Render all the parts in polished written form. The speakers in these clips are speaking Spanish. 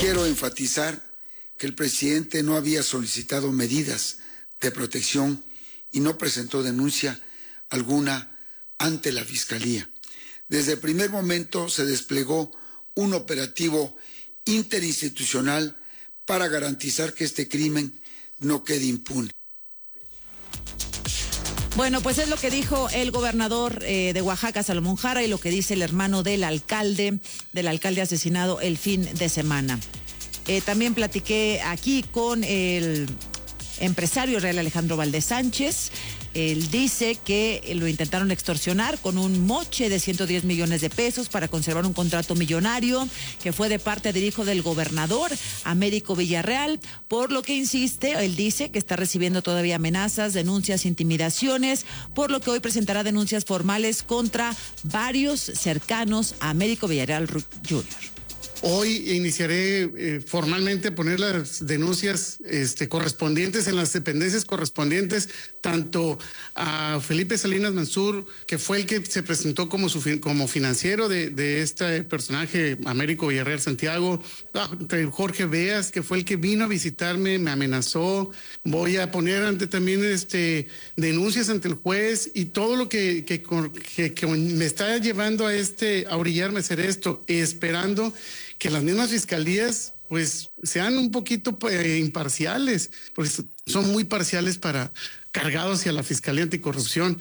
Quiero enfatizar que el presidente no había solicitado medidas de protección y no presentó denuncia alguna ante la Fiscalía. Desde el primer momento se desplegó un operativo interinstitucional para garantizar que este crimen no quede impune. Bueno, pues es lo que dijo el gobernador de Oaxaca, Salomón Jara, y lo que dice el hermano del alcalde asesinado el fin de semana. También platiqué aquí con el empresario real Alejandro Valdés Sánchez. Él dice que lo intentaron extorsionar con un moche de 110 millones de pesos para conservar un contrato millonario que fue de parte del hijo del gobernador, Américo Villarreal, por lo que insiste, él dice que está recibiendo todavía amenazas, denuncias, intimidaciones, por lo que hoy presentará denuncias formales contra varios cercanos a Américo Villarreal Jr. Hoy iniciaré formalmente a poner las denuncias correspondientes en las dependencias correspondientes, tanto a Felipe Salinas Mansur, que fue el que se presentó como financiero de este personaje, Américo Villarreal Santiago, Jorge Beas, que fue el que vino a visitarme, me amenazó. Voy a poner también denuncias ante el juez y todo lo que me está llevando a orillarme a hacer esto, esperando que las mismas fiscalías pues sean un poquito imparciales, porque son muy parciales cargados hacia la Fiscalía Anticorrupción.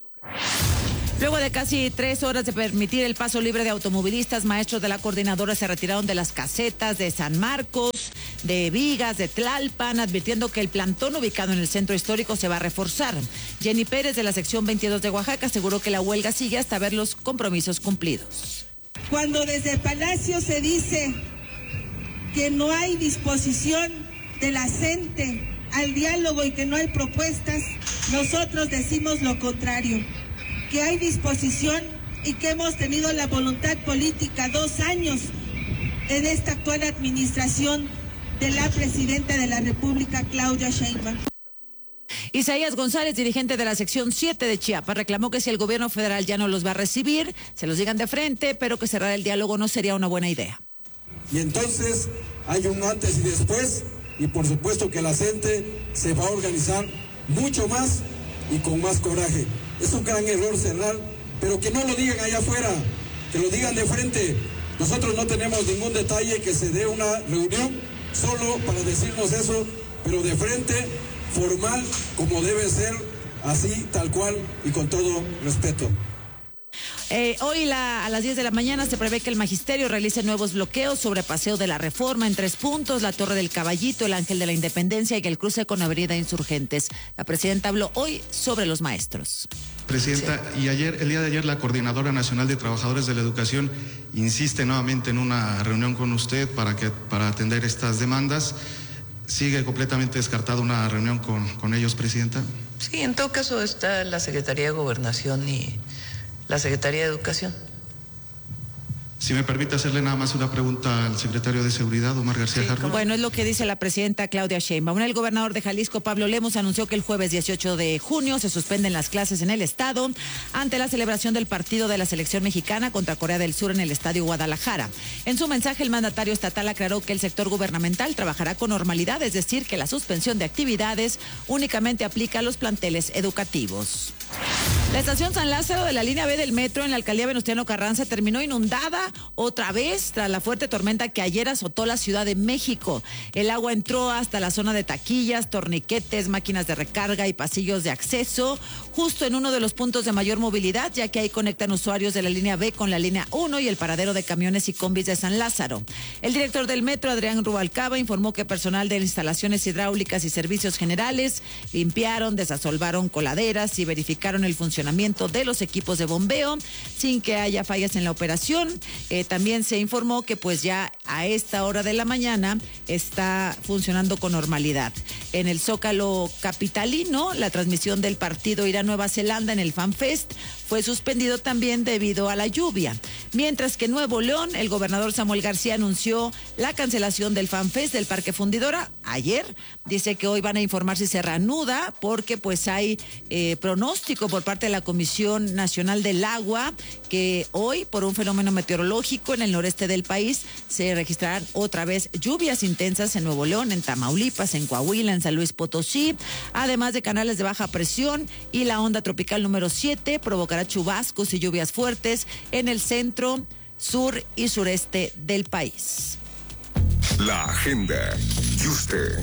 Luego de casi 3 horas de permitir el paso libre de automovilistas, maestros de la coordinadora se retiraron de las casetas de San Marcos, de Vigas, de Tlalpan, advirtiendo que el plantón ubicado en el centro histórico se va a reforzar. Jenny Pérez, de la sección 22 de Oaxaca, aseguró que la huelga sigue hasta ver los compromisos cumplidos. Cuando desde el Palacio se dice que no hay disposición de la gente al diálogo y que no hay propuestas, nosotros decimos lo contrario, que hay disposición y que hemos tenido la voluntad política 2 años en esta actual administración de la presidenta de la República, Claudia Sheinbaum. Isaías González, dirigente de la sección 7 de Chiapas, reclamó que si el gobierno federal ya no los va a recibir, se los digan de frente, pero que cerrar el diálogo no sería una buena idea. Y entonces hay un antes y después, y por supuesto que la gente se va a organizar mucho más y con más coraje. Es un gran error cerrar, pero que no lo digan allá afuera, que lo digan de frente. Nosotros no tenemos ningún detalle que se dé una reunión solo para decirnos eso, pero de frente, formal, como debe ser, así, tal cual y con todo respeto. Hoy a las 10 de la mañana se prevé que el magisterio realice nuevos bloqueos sobre Paseo de la Reforma en 3 puntos, la Torre del Caballito, el Ángel de la Independencia y el cruce con Avenida Insurgentes. La presidenta habló hoy sobre los maestros. Presidenta, y el día de ayer la Coordinadora Nacional de Trabajadores de la Educación insiste nuevamente en una reunión con usted para atender estas demandas. ¿Sigue completamente descartada una reunión con ellos, Presidenta? Sí, en todo caso está la Secretaría de Gobernación y la Secretaría de Educación. Si me permite hacerle nada más una pregunta al secretario de Seguridad, Omar García Harfuch. Bueno, es lo que dice la presidenta Claudia Sheinbaum. El gobernador de Jalisco, Pablo Lemos, anunció que el jueves 18 de junio se suspenden las clases en el estado ante la celebración del partido de la selección mexicana contra Corea del Sur en el Estadio Guadalajara. En su mensaje, el mandatario estatal aclaró que el sector gubernamental trabajará con normalidad, es decir, que la suspensión de actividades únicamente aplica a los planteles educativos. La estación San Lázaro de la línea B del metro en la alcaldía Venustiano Carranza terminó inundada otra vez tras la fuerte tormenta que ayer azotó la Ciudad de México. El agua entró hasta la zona de taquillas, torniquetes, máquinas de recarga y pasillos de acceso, justo en uno de los puntos de mayor movilidad, ya que ahí conectan usuarios de la línea B con la línea 1 y el paradero de camiones y combis de San Lázaro. El director del metro, Adrián Rubalcaba, informó que personal de instalaciones hidráulicas y servicios generales limpiaron, desasolvaron coladeras y verificaron el funcionamiento de los equipos de bombeo sin que haya fallas en la operación. También se informó que pues ya a esta hora de la mañana está funcionando con normalidad. En el Zócalo capitalino, la transmisión del partido irá a Nueva Zelanda en el FanFest fue suspendido también debido a la lluvia. Mientras que en Nuevo León, el gobernador Samuel García anunció la cancelación del FanFest del Parque Fundidora ayer. Dice que hoy van a informar si se reanuda porque pues hay pronóstico por parte de la Comisión Nacional del Agua que hoy, por un fenómeno meteorológico en el noreste del país, se registrarán otra vez lluvias intensas en Nuevo León, en Tamaulipas, en Coahuila, en San Luis Potosí, además de canales de baja presión, y la onda tropical número 7 provocará chubascos y lluvias fuertes en el centro, sur y sureste del país. La agenda. ¿Y usted?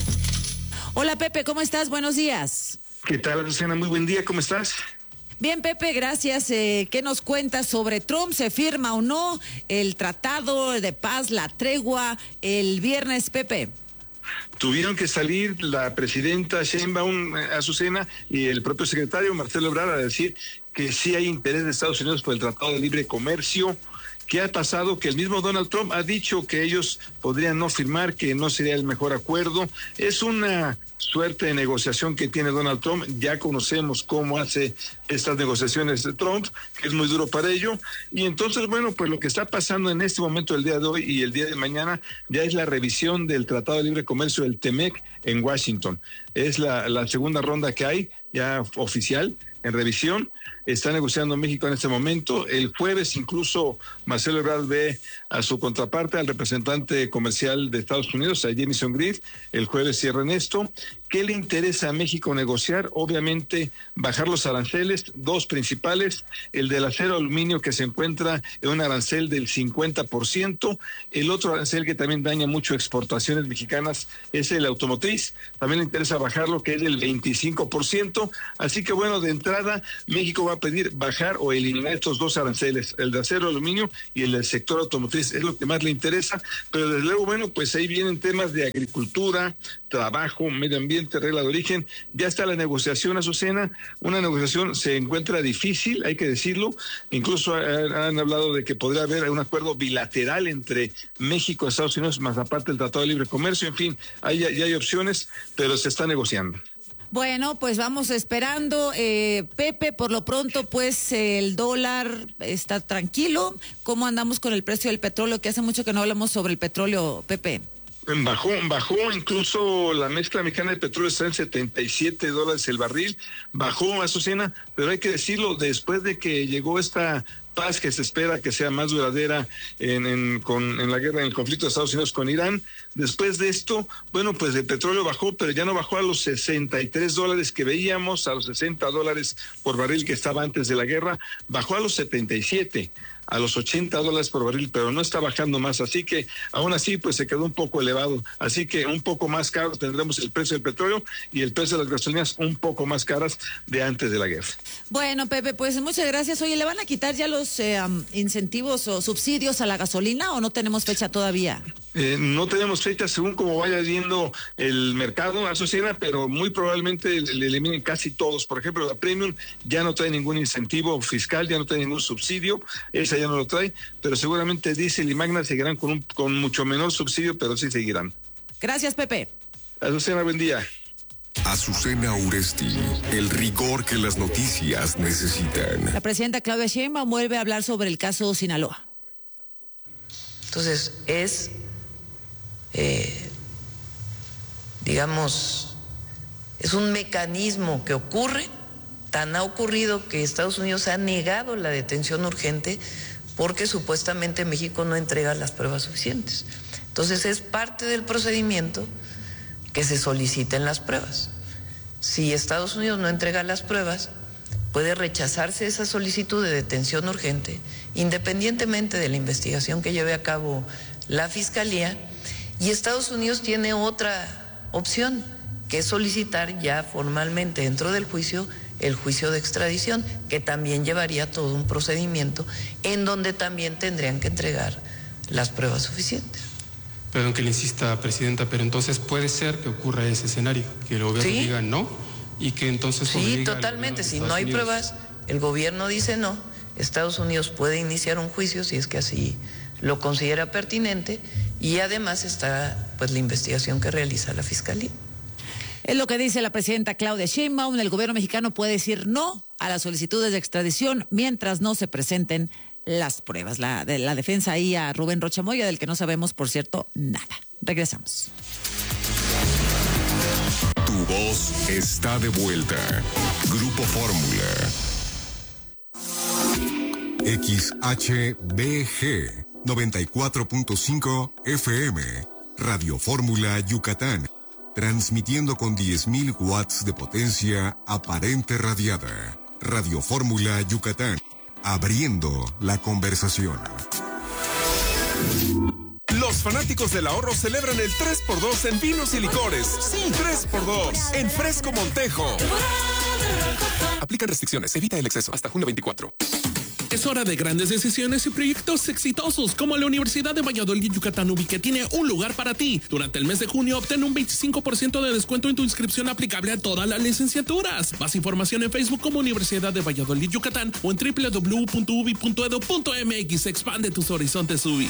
Hola Pepe, ¿cómo estás? Buenos días. ¿Qué tal, Lucena? Muy buen día, ¿cómo estás? Bien, Pepe, gracias. ¿Qué nos cuentas sobre Trump? ¿Se firma o no el tratado de paz, la tregua, el viernes, Pepe? Tuvieron que salir la presidenta Sheinbaum, Azucena, y el propio secretario Marcelo Ebrard a decir que sí hay interés de Estados Unidos por el Tratado de Libre Comercio. ¿Qué ha pasado? Que el mismo Donald Trump ha dicho que ellos podrían no firmar, que no sería el mejor acuerdo. Es una suerte de negociación que tiene Donald Trump. Ya conocemos cómo hace estas negociaciones de Trump, que es muy duro para ello. Y entonces, bueno, pues lo que está pasando en este momento, el día de hoy y el día de mañana, ya es la revisión del Tratado de Libre Comercio, el TEMEC, en Washington. Es la segunda ronda que hay, ya oficial, en revisión. Está negociando México en este momento. El jueves incluso Marcelo Ebrard ve a su contraparte, al representante comercial de Estados Unidos, a Jamieson Greed. El jueves cierran esto. ¿Qué le interesa a México negociar? Obviamente bajar los aranceles, dos principales, el del acero aluminio, que se encuentra en un arancel del 50%, el otro arancel que también daña mucho exportaciones mexicanas es el automotriz, también le interesa bajarlo, que es del 25%, así que bueno, de entrada México va a pedir bajar o eliminar estos dos aranceles, el de acero aluminio y el del sector automotriz, es lo que más le interesa, pero desde luego, bueno, pues ahí vienen temas de agricultura, trabajo, medio ambiente, regla de origen. Ya está la negociación, Azucena. Una negociación se encuentra difícil, hay que decirlo. Incluso han hablado de que podría haber un acuerdo bilateral entre México y Estados Unidos, más aparte del Tratado de Libre Comercio. En fin, ya hay opciones, pero se está negociando. Bueno, pues vamos esperando. Pepe, por lo pronto, pues el dólar está tranquilo. ¿Cómo andamos con el precio del petróleo? Que hace mucho que no hablamos sobre el petróleo, Pepe. Bajó, incluso la mezcla mexicana de petróleo está en $77 el barril, bajó, Azucena, pero hay que decirlo, después de que llegó esta paz que se espera que sea más duradera en la guerra, en el conflicto de Estados Unidos con Irán, después de esto, bueno, pues el petróleo bajó, pero ya no bajó a los $63 que veíamos, a los $60 por barril que estaba antes de la guerra, bajó a los 77, a los $80 por barril, pero no está bajando más, así que aún así pues se quedó un poco elevado, así que un poco más caro tendremos el precio del petróleo y el precio de las gasolinas un poco más caras de antes de la guerra. Bueno, Pepe, pues muchas gracias. Oye, ¿le van a quitar ya los incentivos o subsidios a la gasolina o no tenemos fecha todavía? No tenemos fecha según como vaya viendo el mercado, Azucena, pero muy probablemente le eliminen casi todos. Por ejemplo, la Premium ya no trae ningún incentivo fiscal, ya no trae ningún subsidio, esa ya no lo trae, pero seguramente Diesel y Magna seguirán con mucho menor subsidio, pero sí seguirán. Gracias, Pepe. Azucena, buen día. Azucena Uresti, el rigor que las noticias necesitan. La presidenta Claudia Sheinbaum vuelve a hablar sobre el caso Sinaloa. Entonces, es un mecanismo que ocurre, tan ha ocurrido que Estados Unidos ha negado la detención urgente porque supuestamente México no entrega las pruebas suficientes. Entonces es parte del procedimiento que se soliciten las pruebas. Si Estados Unidos no entrega las pruebas, puede rechazarse esa solicitud de detención urgente, independientemente de la investigación que lleve a cabo la Fiscalía, y Estados Unidos tiene otra opción, que es solicitar ya formalmente dentro del juicio el juicio de extradición, que también llevaría todo un procedimiento en donde también tendrían que entregar las pruebas suficientes. Perdón que le insista, presidenta, pero entonces puede ser que ocurra ese escenario, que el gobierno diga no y que entonces... Sí, totalmente. Si no hay pruebas, el gobierno dice no, Estados Unidos puede iniciar un juicio si es que así lo considera pertinente, y además está pues la investigación que realiza la Fiscalía. Es lo que dice la presidenta Claudia Sheinbaum. El gobierno mexicano puede decir no a las solicitudes de extradición mientras no se presenten las pruebas. De la defensa ahí a Rubén Rocha Moya, del que no sabemos, por cierto, nada. Regresamos. Tu voz está de vuelta. Grupo Fórmula. XHBG 94.5 FM. Radio Fórmula Yucatán. Transmitiendo con 10.000 watts de potencia aparente radiada. Radio Fórmula Yucatán. Abriendo la conversación. Los fanáticos del ahorro celebran el 3x2 en vinos y licores. Sí, 3x2 en Fresco Montejo. Aplican restricciones, evita el exceso. Hasta junio 24. Es hora de grandes decisiones y proyectos exitosos como la Universidad de Valladolid Yucatán UBI, que tiene un lugar para ti. Durante el mes de junio obtén un 25% de descuento en tu inscripción aplicable a todas las licenciaturas. Más información en Facebook como Universidad de Valladolid Yucatán o en www.ubi.edu.mx. Expande tus horizontes UBI.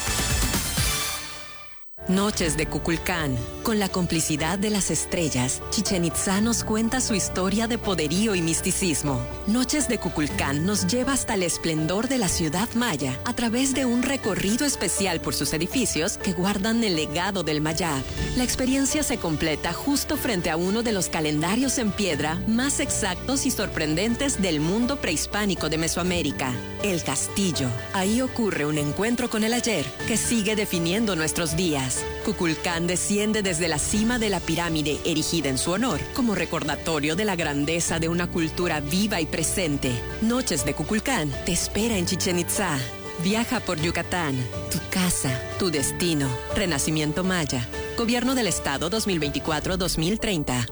Noches de Kukulcán. Con la complicidad de las estrellas, Chichén Itzá nos cuenta su historia de poderío y misticismo. Noches de Kukulcán nos lleva hasta el esplendor de la ciudad maya a través de un recorrido especial por sus edificios que guardan el legado del Mayab. La experiencia se completa justo frente a uno de los calendarios en piedra más exactos y sorprendentes del mundo prehispánico de Mesoamérica, el Castillo. Ahí ocurre un encuentro con el ayer que sigue definiendo nuestros días. Kukulcán desciende desde la cima de la pirámide erigida en su honor, como recordatorio de la grandeza de una cultura viva y presente. Noches de Kukulcán te espera en Chichén Itzá. Viaja por Yucatán, tu casa, tu destino. Renacimiento Maya. Gobierno del Estado 2024-2030.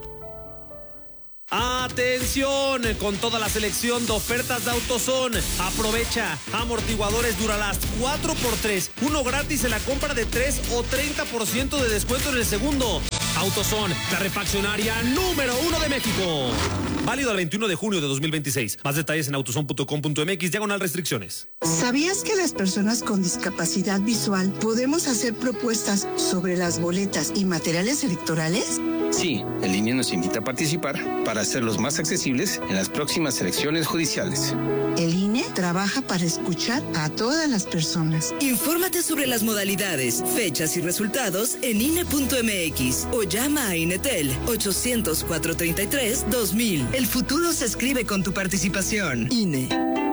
¡Atención! Con toda la selección de ofertas de AutoZone. Aprovecha. Amortiguadores Duralast 4x3. Uno gratis en la compra de 3 o 30% de descuento en el segundo. AutoZone, la refaccionaria número 1 de México. Válido al 21 de junio de 2026. Más detalles en autozone.com.mx/restricciones. ¿Sabías que las personas con discapacidad visual podemos hacer propuestas sobre las boletas y materiales electorales? Sí, el INE nos invita a participar para hacerlos más accesibles en las próximas elecciones judiciales. El INE trabaja para escuchar a todas las personas. Infórmate sobre las modalidades, fechas y resultados en INE.mx o llama a INETEL 800-433-2000. El futuro se escribe con tu participación. INE.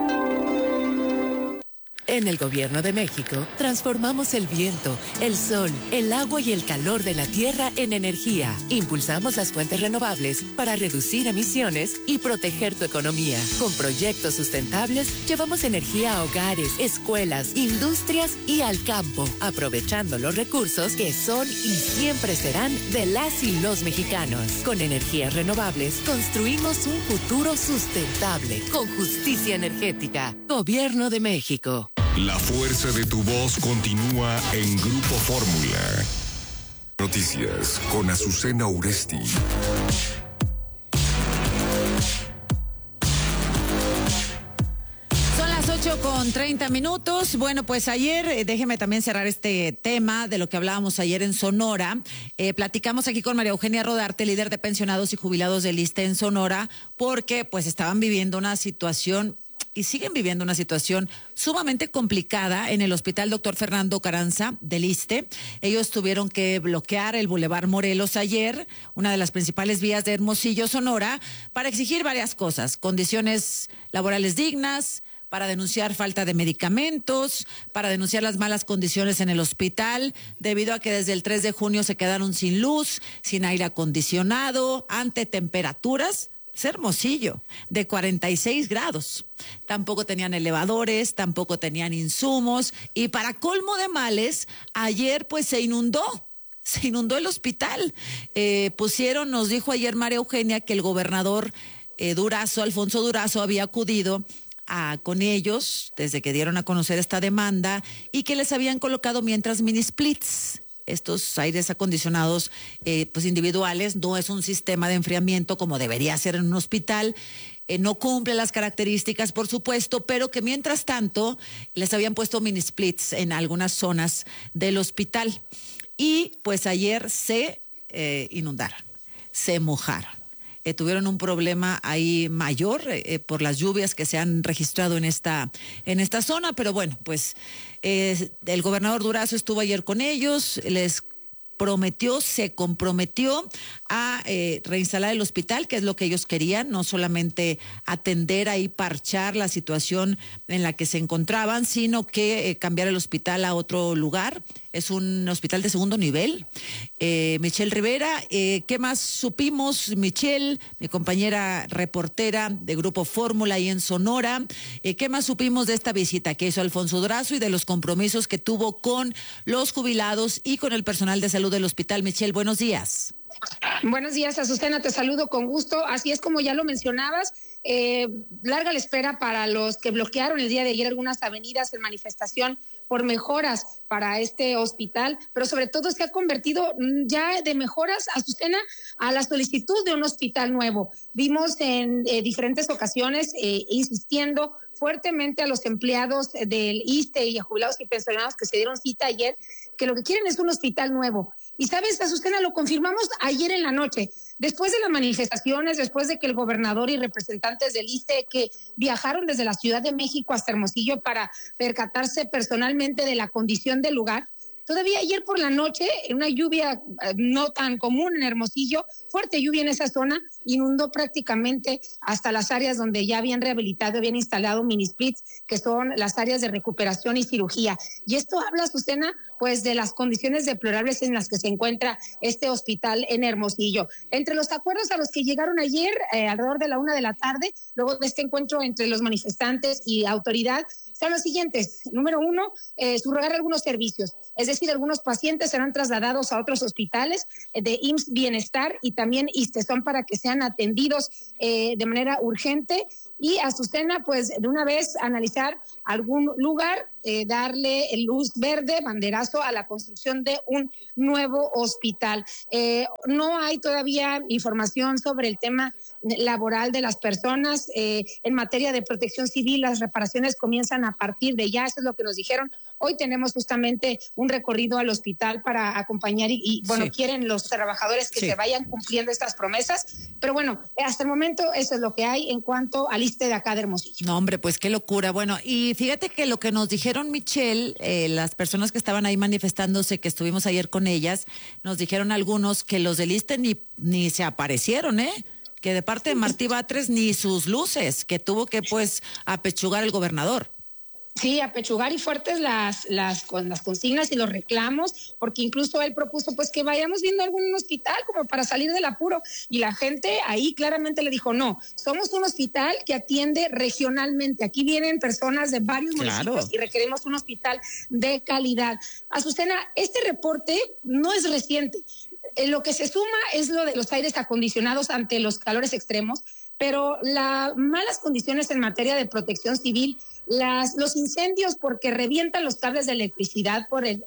En el Gobierno de México, transformamos el viento, el sol, el agua y el calor de la tierra en energía. Impulsamos las fuentes renovables para reducir emisiones y proteger tu economía. Con proyectos sustentables, llevamos energía a hogares, escuelas, industrias y al campo, aprovechando los recursos que son y siempre serán de las y los mexicanos. Con energías renovables, construimos un futuro sustentable, con justicia energética. Gobierno de México. La fuerza de tu voz continúa en Grupo Fórmula. Noticias con Azucena Uresti. Son las 8:30. Bueno, pues ayer, déjeme también cerrar este tema de lo que hablábamos ayer en Sonora. Platicamos aquí con María Eugenia Rodarte, líder de pensionados y jubilados del ISSSTE en Sonora, porque pues estaban viviendo una situación y siguen viviendo una situación sumamente complicada en el Hospital Dr. Fernando Carranza del ISSSTE. Ellos tuvieron que bloquear el Boulevard Morelos ayer, una de las principales vías de Hermosillo, Sonora, para exigir varias cosas: condiciones laborales dignas, para denunciar falta de medicamentos, para denunciar las malas condiciones en el hospital, debido a que desde el 3 de junio se quedaron sin luz, sin aire acondicionado, ante temperaturas, Hermosillo, de 46 grados. Tampoco tenían elevadores, tampoco tenían insumos, y para colmo de males, ayer pues se inundó el hospital. Nos dijo ayer María Eugenia que el gobernador Alfonso Durazo, había acudido con ellos desde que dieron a conocer esta demanda y que les habían colocado mientras mini splits. Estos aires acondicionados pues individuales, no es un sistema de enfriamiento como debería ser en un hospital, no cumple las características, por supuesto, pero que mientras tanto les habían puesto mini splits en algunas zonas del hospital. Y pues ayer se inundaron. se mojaron. Tuvieron un problema ahí mayor por las lluvias que se han registrado en esta zona, pero bueno, pues el gobernador Durazo estuvo ayer con ellos, se comprometió a reinstalar el hospital, que es lo que ellos querían, no solamente atender ahí, parchar la situación en la que se encontraban, sino que cambiar el hospital a otro lugar. Es un hospital de segundo nivel. Michelle Rivera, ¿qué más supimos, Michelle, mi compañera reportera de Grupo Fórmula ahí en Sonora? ¿Qué más supimos de esta visita que hizo Alfonso Durazo y de los compromisos que tuvo con los jubilados y con el personal de salud del hospital? Michelle, buenos días. Buenos días, Azucena, te saludo con gusto. Así es, como ya lo mencionabas, larga la espera para los que bloquearon el día de ayer algunas avenidas en manifestación por mejoras para este hospital, pero sobre todo se ha convertido ya de mejoras, Azucena, a la solicitud de un hospital nuevo. Vimos en diferentes ocasiones insistiendo fuertemente a los empleados del ISSSTE y a jubilados y pensionados que se dieron cita ayer, que lo que quieren es un hospital nuevo. Y sabes, Azucena, lo confirmamos ayer en la noche, después de las manifestaciones, después de que el gobernador y representantes del ISSSTE que viajaron desde la Ciudad de México hasta Hermosillo para percatarse personalmente de la condición del lugar. Todavía ayer por la noche, en una lluvia no tan común en Hermosillo, fuerte lluvia en esa zona, inundó prácticamente hasta las áreas donde ya habían rehabilitado, habían instalado mini splits, que son las áreas de recuperación y cirugía. Y esto habla, Azucena, pues de las condiciones deplorables en las que se encuentra este hospital en Hermosillo. Entre los acuerdos a los que llegaron ayer, alrededor de la 1:00 p.m, luego de este encuentro entre los manifestantes y autoridad, son los siguientes. Número 1, subrogar algunos servicios. Es decir, algunos pacientes serán trasladados a otros hospitales de IMSS Bienestar y también ISSSTE para que sean atendidos de manera urgente. Y Azucena, pues de una vez analizar algún lugar, darle luz verde, banderazo a la construcción de un nuevo hospital. No hay todavía información sobre el tema laboral de las personas. En materia de protección civil, las reparaciones comienzan a partir de ya, eso es lo que nos dijeron. Hoy tenemos justamente un recorrido al hospital para acompañar y bueno, sí, quieren los trabajadores que se vayan cumpliendo estas promesas, pero bueno, hasta el momento eso es lo que hay en cuanto al ISSSTE de acá de Hermosillo. No, hombre, pues qué locura. Bueno, y fíjate que lo que nos dijeron, Michelle, las personas que estaban ahí manifestándose, que estuvimos ayer con ellas, nos dijeron algunos que los del ISSSTE ni se aparecieron, que de parte de Martí Batres ni sus luces, que tuvo que pues apechugar el gobernador. Sí, apechugar y fuertes las consignas y los reclamos, porque incluso él propuso pues que vayamos viendo algún hospital como para salir del apuro, y la gente ahí claramente le dijo, no, somos un hospital que atiende regionalmente, aquí vienen personas de varios municipios y requerimos un hospital de calidad. Azucena, este reporte no es reciente, lo que se suma es lo de los aires acondicionados ante los calores extremos, pero las malas condiciones en materia de protección civil, los incendios porque revientan los cables de electricidad por el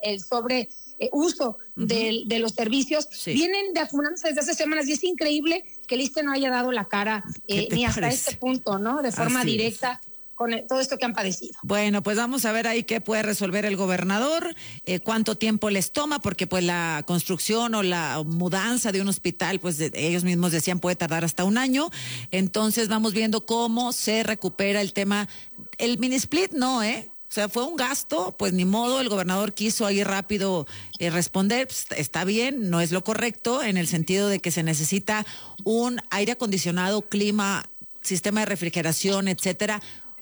sobreuso de los servicios, vienen de acumulándose desde hace semanas, y es increíble que el ISSSTE no haya dado la cara ni hasta este punto, ¿no? De forma directa con todo esto que han padecido. Bueno, pues vamos a ver ahí qué puede resolver el gobernador, cuánto tiempo les toma, porque pues la construcción o la mudanza de un hospital, pues ellos mismos decían puede tardar hasta 1 año. Entonces vamos viendo cómo se recupera el tema. El mini split no, o sea, fue un gasto, pues ni modo, el gobernador quiso ahí rápido responder, pues, está bien, no es lo correcto, en el sentido de que se necesita un aire acondicionado, clima, sistema de refrigeración, etcétera,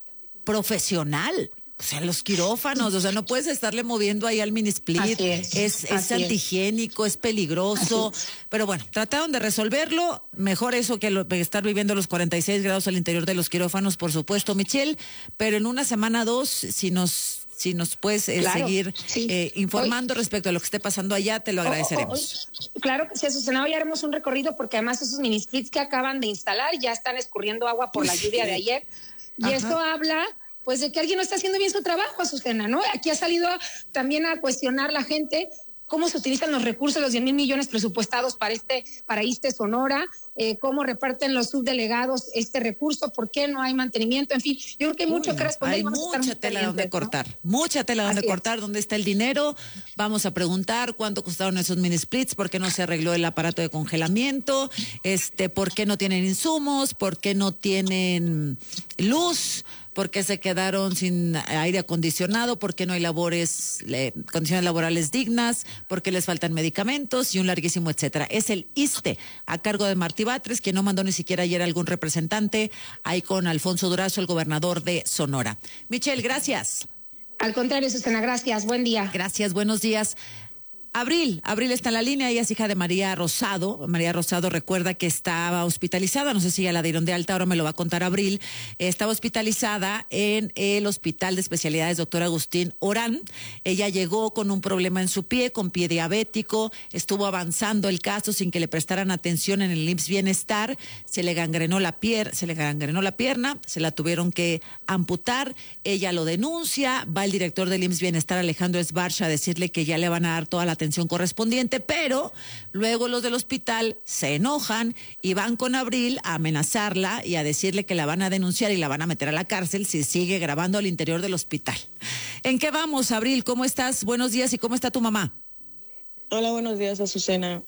profesional. O sea, los quirófanos, o sea, no puedes estarle moviendo ahí al mini split, es antihigiénico, es peligroso, pero bueno, trataron de resolverlo, mejor eso que estar viviendo los 46 grados al interior de los quirófanos, por supuesto, Michelle, pero en 1 semana, 2, si nos puedes seguir informando respecto a lo que esté pasando allá, te lo agradeceremos. Claro que sí, Azucena, hoy haremos un recorrido porque además esos mini splits que acaban de instalar ya están escurriendo agua por la lluvia de ayer, y eso habla pues de que alguien no está haciendo bien su trabajo, Azucena, ¿no? Aquí ha salido también a cuestionar la gente cómo se utilizan los recursos, los 10,000 millones presupuestados para ISSSTE Sonora, cómo reparten los subdelegados este recurso, por qué no hay mantenimiento, en fin, yo creo que hay mucho que responder. Hay mucha tela donde cortar, mucha tela donde cortar. ¿Dónde está el dinero? Vamos a preguntar cuánto costaron esos mini splits, por qué no se arregló el aparato de congelamiento, por qué no tienen insumos, por qué no tienen luz, por qué se quedaron sin aire acondicionado, por qué no hay condiciones laborales dignas, por qué les faltan medicamentos y un larguísimo etcétera. Es el ISSSTE a cargo de Martí Batres, que no mandó ni siquiera ayer algún representante, ahí con Alfonso Durazo, el gobernador de Sonora. Michelle, gracias. Al contrario, Susana, gracias. Buen día. Gracias, buenos días. Abril está en la línea, ella es hija de María Rosado. María Rosado recuerda que estaba hospitalizada, no sé si ya la dieron de alta, ahora me lo va a contar Abril. Estaba hospitalizada en el Hospital de Especialidades Dr. Agustín Orán. Ella llegó con un problema en su pie, con pie diabético, estuvo avanzando el caso sin que le prestaran atención en el IMSS Bienestar, se le gangrenó la pierna, se la tuvieron que amputar, ella lo denuncia, va el director del IMSS Bienestar, Alejandro Esbarcha, a decirle que ya le van a dar toda la atención correspondiente, pero luego los del hospital se enojan y van con Abril a amenazarla y a decirle que la van a denunciar y la van a meter a la cárcel si sigue grabando al interior del hospital. ¿En qué vamos, Abril? ¿Cómo estás? Buenos días, ¿y cómo está tu mamá? Hola, buenos días, Azucena.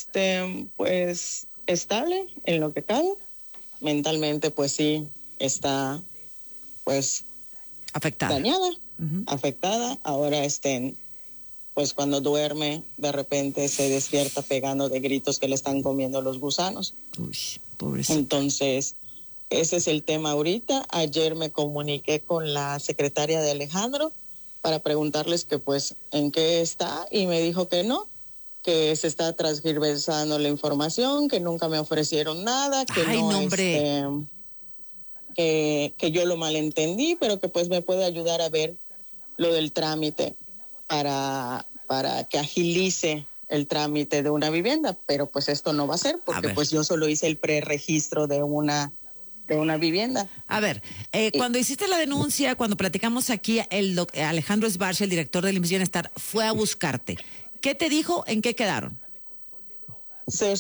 Pues estable en lo que cabe. Mentalmente, pues sí, está pues afectada. Dañada, afectada. Ahora pues cuando duerme, de repente se despierta pegando de gritos que le están comiendo los gusanos. Uy, pobrecita. Entonces, ese es el tema ahorita. Ayer me comuniqué con la secretaria de Alejandro para preguntarles que pues en qué está, y me dijo que no, que se está transgiversando la información, que nunca me ofrecieron nada, que que yo lo malentendí, pero que pues me puede ayudar a ver lo del trámite para que agilice el trámite de una vivienda, pero pues esto no va a ser, porque pues yo solo hice el preregistro de una vivienda. A ver, cuando hiciste la denuncia, cuando platicamos aquí, Alejandro Esbarcha, el director del IMSS Bienestar, fue a buscarte. ¿Qué te dijo? ¿En qué quedaron? Se